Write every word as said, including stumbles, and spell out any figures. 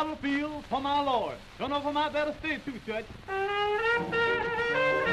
Battlefield for my Lord. Don't know if I might better stay too, Judge.